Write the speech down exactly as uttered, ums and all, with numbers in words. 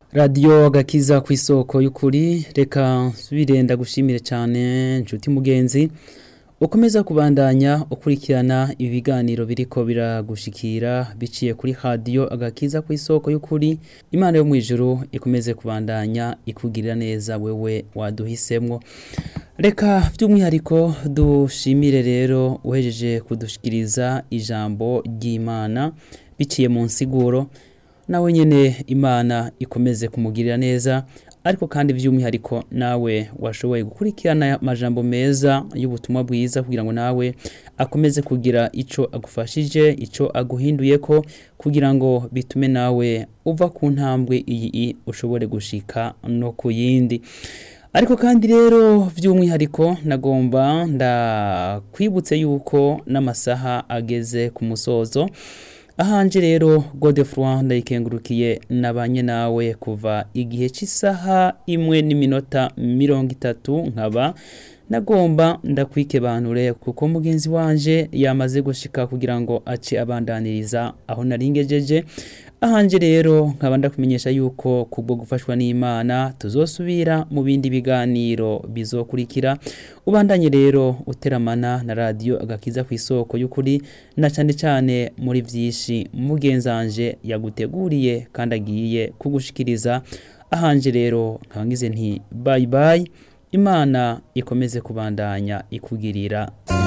Radio gakiza kw'isoko y'ukuri reka subirenda gushimire cyane nshuti mugenzi ukomeza kubandanya ukurikirana ibiganiro biriko biragushikira biciye kuri radio agakiza kw'isoko y'ukuri. Imana yo mwijuru ikomeze kubandanya ikugirira neza wewe waduhisemwo. Reka by'umwihariko dushimire rero uhejeje kudushikiriza ijambo ry'Imana biciye mu nsiguro, nawe nyene Imana ikomeze kumugirira neza. Ariko kandi by'umwihariko nawe washoboye gukurikirana amajambo meza y'ubutumwa bwiza kugira ngo nawe akomeze kugira ico agufashije, ico aguhinduyeko, kugira ngo bitume nawe uva ku ntambwe iyi ushobore gushika no ku yindi. Ariko kandi rero by'umwihariko nagomba ndakwibutse yuko n'amasaha ageze ku musozo. Ahanje rero Godefroid ndayikengurukiye nabanye nawe kuva igihe cy'isaha imwe n'iminota mirongo itatu, nkaba nagomba ndakwikebanure kuko mugenzi wanje yamaze gushika kugira ngo ace abandaniriza aho naringejeje. Ahanje rero nkaba ndakumenyesha yuko kubwo gufashwa n'Imana tuzosubira mu bindi biganiro bizokurikira. Ubandanye rero uteramana na radio agakiza kw'isoko y'ukuri, na cyane cyane muri vyishi mugenzanje yaguteguriye kandi agiye kugushikiriza. Ahanje rero nkangize nti bye bye, Imana ikomeze kubandanya ikugirira